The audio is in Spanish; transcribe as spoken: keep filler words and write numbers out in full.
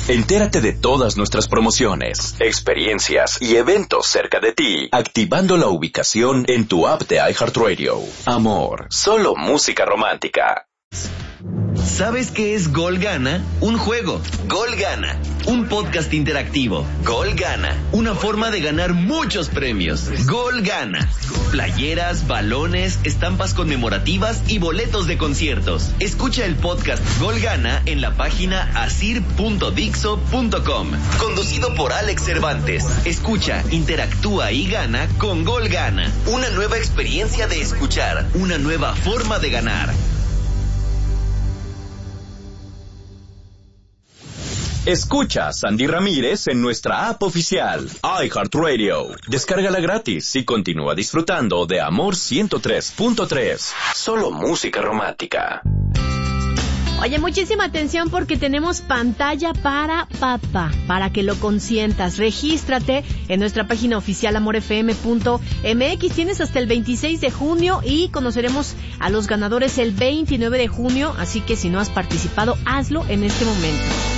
Entérate de todas nuestras promociones, experiencias y eventos cerca de ti, activando la ubicación en tu app de iHeartRadio. Amor, solo música romántica. ¿Sabes qué es Gol Gana? Un juego. Gol Gana. Un podcast interactivo. Gol Gana. Una forma de ganar muchos premios. Gol Gana. Playeras, balones, estampas conmemorativas y boletos de conciertos. Escucha el podcast Gol Gana en la página asir punto dixo punto com. Conducido por Alex Cervantes. Escucha, interactúa y gana con Gol Gana. Una nueva experiencia de escuchar. Una nueva forma de ganar. Escucha a Sandy Ramírez en nuestra app oficial, iHeartRadio. Descárgala gratis y continúa disfrutando de Amor ciento tres punto tres. Solo música romántica. Oye, muchísima atención porque tenemos pantalla para papá, para que lo consientas. Regístrate en nuestra página oficial amor f m punto m x. Tienes hasta el veintiséis de junio y conoceremos a los ganadores el veintinueve de junio. Así que si no has participado, hazlo en este momento.